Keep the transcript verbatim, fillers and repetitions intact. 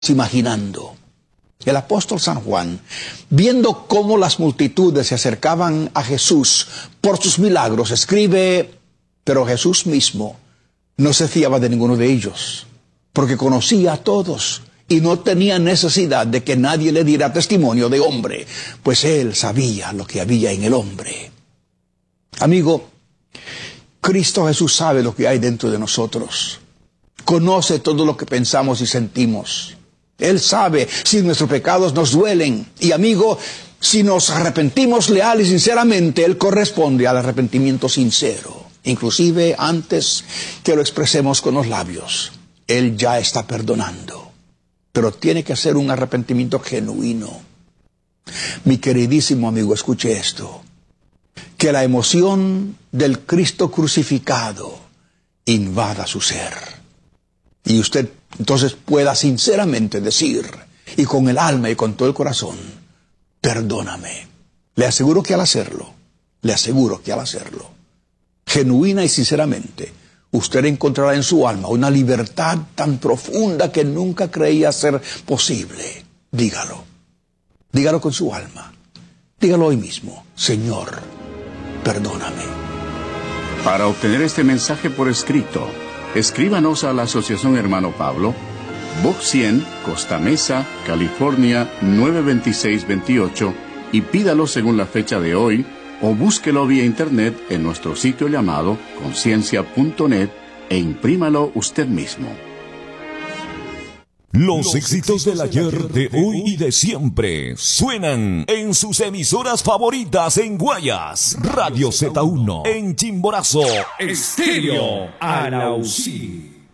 imaginando. El apóstol San Juan, viendo cómo las multitudes se acercaban a Jesús por sus milagros, escribe: pero Jesús mismo no se fiaba de ninguno de ellos, porque conocía a todos y no tenía necesidad de que nadie le diera testimonio de hombre, pues él sabía lo que había en el hombre. Amigo, Cristo Jesús sabe lo que hay dentro de nosotros. Conoce todo lo que pensamos y sentimos. Él sabe si nuestros pecados nos duelen. Y amigo, si nos arrepentimos leal y sinceramente, Él corresponde al arrepentimiento sincero. Inclusive antes que lo expresemos con los labios, Él ya está perdonando. Pero tiene que ser un arrepentimiento genuino. Mi queridísimo amigo, escuche esto. Que la emoción del Cristo crucificado invada su ser. Y usted entonces pueda sinceramente decir, y con el alma y con todo el corazón: perdóname. Le aseguro que al hacerlo, le aseguro que al hacerlo, genuina y sinceramente, usted encontrará en su alma una libertad tan profunda que nunca creía ser posible. Dígalo. Dígalo con su alma. Dígalo hoy mismo: Señor, perdóname. Para obtener este mensaje por escrito, escríbanos a la Asociación Hermano Pablo, Box cien, Costa Mesa, California nueve dos seis dos ocho, y pídalo según la fecha de hoy, o búsquelo vía internet en nuestro sitio llamado conciencia punto net e imprímalo usted mismo. Los éxitos del ayer, de hoy y de siempre suenan en sus emisoras favoritas en Guayas, Radio Z uno, en Chimborazo, Estéreo Arauzí.